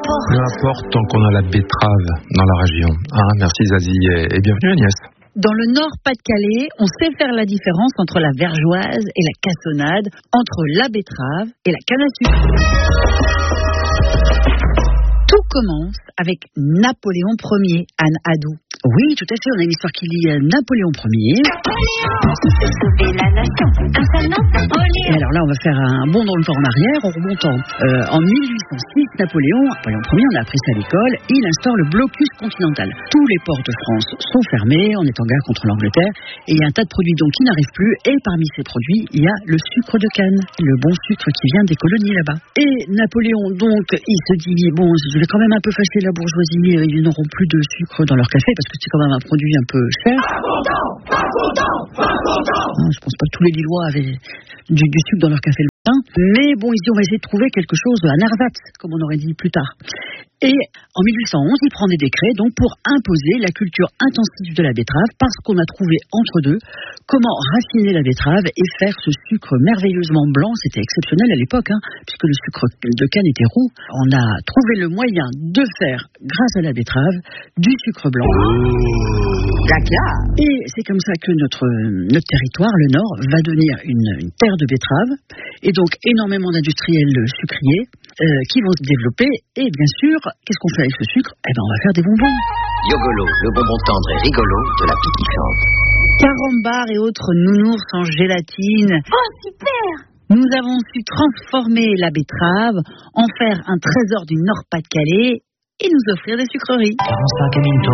Peu importe tant qu'on a la betterave dans la région. Merci Zazie et bienvenue Agnès. Dans le Nord-Pas-de-Calais, on sait faire la différence entre la vergeoise et la cassonade, entre la betterave et la canne à sucre. Tout commence avec Napoléon Ier, Anne Hadou. Oui, tout à fait, on a une histoire qui lie Napoléon Ier. Et alors là, on va faire un bond dans le temps en arrière, en remontant en 1806, Napoléon Ier, on a appris ça à l'école, il instaure le blocus continental. Tous les ports de France sont fermés, on est en guerre contre l'Angleterre, et il y a un tas de produits donc qui n'arrivent plus, et parmi ces produits, il y a le sucre de canne, le bon sucre qui vient des colonies là-bas. Et Napoléon, donc, il se dit, bon, je vais quand même un peu fâcher la bourgeoisie, ils n'auront plus de sucre dans leur café, parce que c'est quand même un produit un peu cher. Je pense pas que tous les Lillois avaient du sucre dans leur café le matin. Mais bon, ici, on va essayer de trouver quelque chose à Nervat, comme on aurait dit plus tard. Et en 1811, il prend des décrets donc pour imposer la culture intensive de la betterave, parce qu'on a trouvé entre deux comment raffiner la betterave et faire ce sucre merveilleusement blanc. C'était exceptionnel à l'époque, puisque le sucre de canne était roux. On a trouvé le moyen de faire, grâce à la betterave, du sucre blanc. Et c'est comme ça que notre territoire, le Nord, va devenir une terre de betterave, et donc énormément d'industriels sucriers qui vont se développer. Et bien sûr, qu'est-ce qu'on fait avec ce sucre ? On va faire des bonbons. Yogolo, le bonbon tendre et rigolo de la piquante. Carambar et autres nounours en gélatine. Oh, super! Nous avons su transformer la betterave, en faire un trésor du Nord-Pas-de-Calais et nous offrir des sucreries. Carambar Caminto.